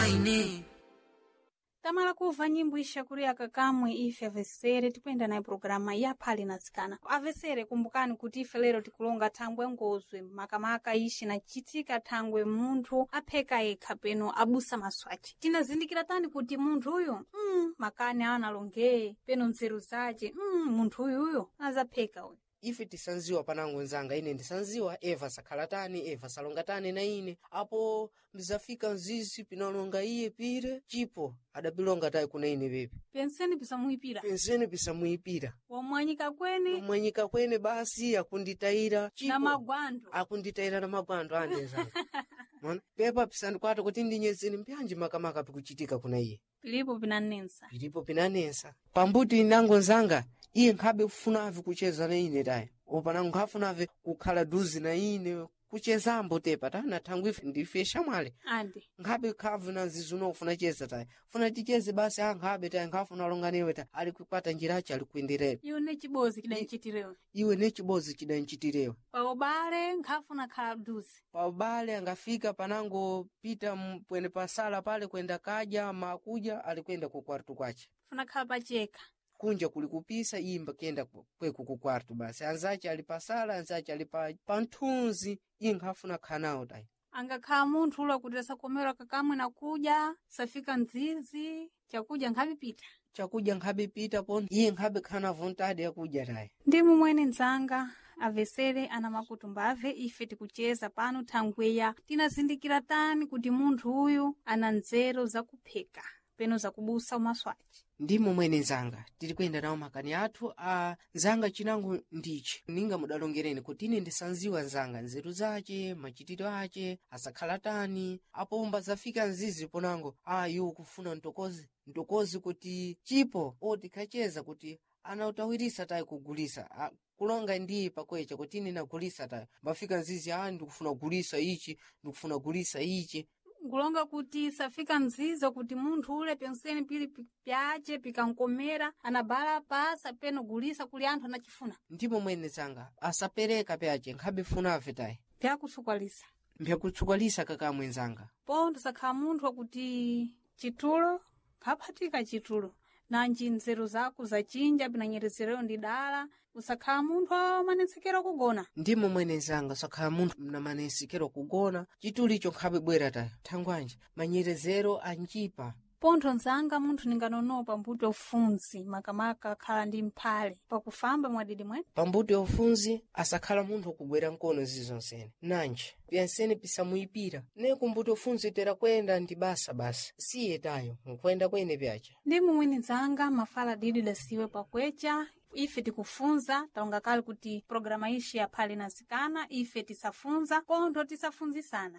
aine. Tamala kuva nyimbo ishakuri akakamwe ife avesere tipenda naye programa ya phali natsikana. Avesere kumbukani kuti ife lero tikulonga thangwe ngozwe makamaka ishi na chitika thangwe munthu apheka yekha peno abusa maswati. Tinazindikira tani kuti munthu uyo makani analongeye peno nzeru zace munthu uyuyo azapheka uyo. Ife tisanziwa panango nzanga ine ndisanziwa Eva sakhalatani Eva salongatani na ine apo mzafika nzizi pinalonga iye pire chipo adapilonga tayi kuna ine bebi penseni pisa muipira wamwanyika kwene basi akunditaira chipo na magwando ande nzanga mwana pepa pisani kwata kuti ndinyezeni mpyanji makamaka pikuchitika kuna iye pilipo pinanensa pambuti nango nzanga iye nkhabe kufunavi kucheza na ine tayi opana nkhafunavi kukhala duzi na ine kuchezambo tepa tana thangwe ndife shamwale ande nkhabe khavu na zizuno ufuna cheza tayi funa ticheze basi nkhabe tayi nkafuna longanewe tayi ali kukwata njirachi ali kuenderera iwe ne chibozi chidanchitirewa paubale nkhafuna khala duzi paubale angafika panango pita mpwene pasala pale kwenda kaja makuja ali kwenda ku kwartu kwache funa khala pacheka kunja kulikupisa imba kenda kweku ku kwartu basi anzache ali pasala anzache ali pa nthunzi inkhafuna khanao tayi angakhala munthu ula kuti asakomera kakamwe na kuja safika nzizi chakudya nkhabe pita poni iye nkhabe khana vontade yakuja tayi ndimu mwene nzanga avesere ana makutumbave ife tikucheza pano thangweya tinazindikira tani kuti munthu uyu ana nzeru zakupheka peno zakubusa umaswati ndimo mwene nzanga tiri kwenda nawo makani athu nzanga chinango ndichi ninga mudalongereni kuti ine ndisanziwa nzanga nzeru zace machitiro ace asakhalatani apo zafika nzizi ponango yu kufuna ntokozi kuti chipo tikacheza kuti anautawirisa tayi kugulisa kulonga ndiye pakwecha kuti ine nagulisa tayi mbafika nzizi ndikufuna kugulisa ichi ndikufuna kugulisa ichi ngulonga kuti safika nzizo kuti munthu ule penseni pili pyace pikankomera anabala pasa peno gulisa kuli anthu anachifuna ndipo mwene zanga asapereka pyace nkhabe funave tayi mpyakutsukwalisa kakamwe nzanga pondo sakhala munthu wakuti chitulo khaphatika chitulo nanji nzeru zako zachinja pinanyerezerero ndi dala usakhala munthu amanetsekera kugona ndimo mwene zanga sakhala munthu mnamanetsekera kugona chitulicho nkhabe bwera tayi thangwanje manyerezero anjipa pontho nzanga munthu ninganonopa mbuto ufunzi makamaka khala ndi mphale pakufamba mwadidi mwene pambuto ufunzi asakhala munthu kubwera nkono zizonsene nanji pyenseni pisamuipira ne kumbuto ufunzi tera kwenda ndi basa siye tayo nkwenda kwene pyacha ndimo mwene nzanga mafala didi dasiwe pakwecha ife tikufunza taungakali kuti programa ishi ya phali natsikana ife tisafunza pontho tisafunzisana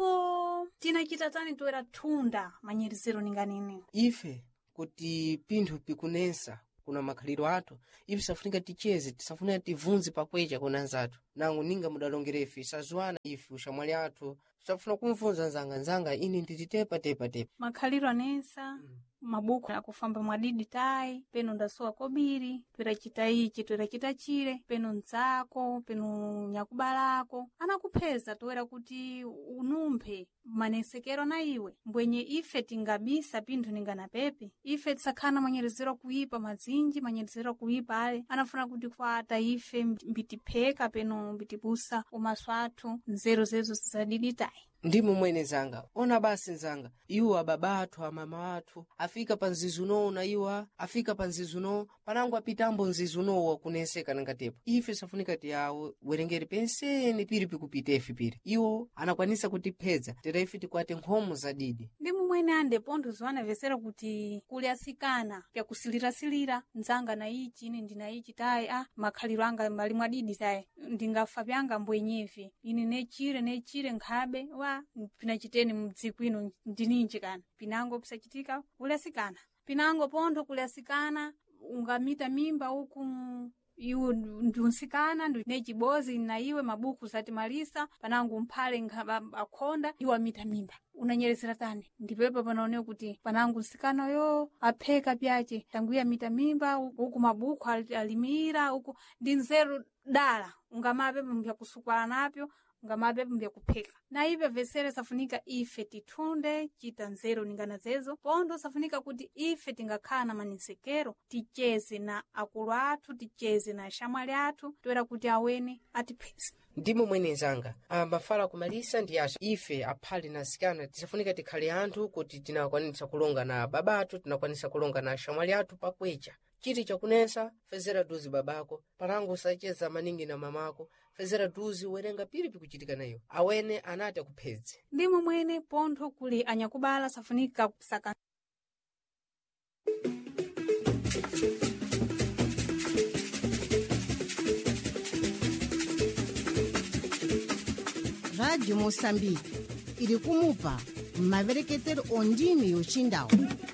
apo tinachita tani toera thunda manyerezero ninganini ife kuti pinthu pikunensa kuna makhaliro athu ife safunika ticheze tisafunika tivunzi pakwecha kuna nzathu nangu ninga mudalongera ife isazwana ife ushamwali athu tisafuna kumfunza nzanga ine ndititepa makhaliro anensa mabuku akufamba mwadidi tayi peno ndasowa kobiri twirachita ichi twirachita chire peno nzako peno nyakubalako anakupheza toera kuti unumphe manesekero na iwe mbwenye ife tingabisa pinthu ningana pepe ife tisakhana manyerezero kuipa mazinji manyerezero kuipa ale anafuna kuti kwata ife mbitipheka peno mbitibusa umaswathu nzeru zezo zizadidi tayi ndimo mwene zanga ona basi nzanga iwo ababa athu amama athu afika pa nzizuno na iwa afika pa nzizuno panango apitambo nzizuno wakuneseka nangatepo ife safunika tiyawo werengeri penseni piri pikupitefi piri iwo anakwanisa kutiphedza tera ife tikwate nkhomo zadidi ndimo mwene ande pontho zwana vesera kuti kuli asikana pyakusilira nzanga na ichi ine ndina ichi tayi makhaliro anga mbali mwadidi tayi ndingafa pyanga mbwenyevi ine nechire nkhabe pinachiteni mdziku ino ndininji kana pinango pisachitika ulasikana pinango pontho kuliasikana ungamita mimba uku iwe ndunsikana nechibozi na iwe mabuku zatimalisa panango mphale akhonda iwe amita mimba unanyerezera tani ndipepa panaoneka kuti panango nsikana yo apheka pyace tangu amita mimba uku mabuku alimira uku ndi nzeru dala ungamape mpyakusukwala napyo ngamabe mbyakupheka na ipe vesere safunika ife tithunde cita nzeru ningana zezo pondo safunika kuti ife tingakhala na manisekero ticheze na akulu athu ticheze na axamwali athu toera kuti awene atiphese. ndimo mwene nzanga mafala kumalisa ndi axa ife aphali na zikana tisafunika tikhale anthu kuti tinakwanisa kulonga na babatu tinakwanisa kulonga na axamwali athu pakwecha chiti chakunesa fezera duzi babako palango usacheza maningi na mamako fezera duzi uwerenga pilipi kuchitika nayo awene anati akuphedze. ndimo mwene pontho kuli anyakubala safunika kusaka. Rádio Moçambique iri kumupa mavereketero ondimi yochindau.